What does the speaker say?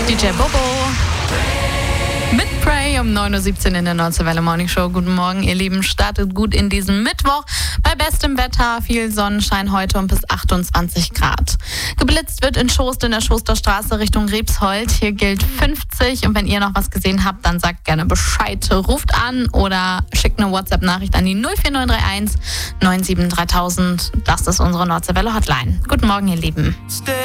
DJ Bobo mit Pray um 9.17 Uhr in der Nordseewelle Morning Show. Guten Morgen, ihr Lieben. Startet gut in diesen Mittwoch. Bei bestem Wetter, viel Sonnenschein heute und bis 28 Grad. Geblitzt wird in Schost in der Schoster Straße Richtung Rebshold. Hier gilt 50. Und wenn ihr noch was gesehen habt, dann sagt gerne Bescheid. Ruft an oder schickt eine WhatsApp-Nachricht an die 04931 97 3000. Das ist unsere Nordseewelle Hotline. Guten Morgen, ihr Lieben.